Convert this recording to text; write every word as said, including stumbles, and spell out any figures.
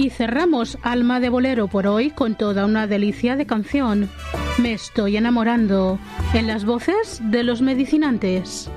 Y cerramos Alma de Bolero por hoy con toda una delicia de canción. Me estoy enamorando, en las voces de Los Medicinantes.